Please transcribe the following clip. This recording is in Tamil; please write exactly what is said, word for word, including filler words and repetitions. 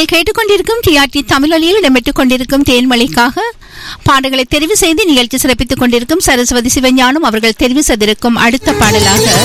நீங்கள் கேட்டுக்கொண்டிருக்கும் டிஆர்டி தமிழொலியில் இடம்பெற்றுக் கொண்டிருக்கும் தேன்மொழிக்காக பாடல்களை தெரிவு செய்து நிகழ்ச்சி சிறப்பித்துக் கொண்டிருக்கும் சரஸ்வதி சிவஞானம் அவர்கள் தெரிவு செய்திருக்கும் அடுத்த பாடலாக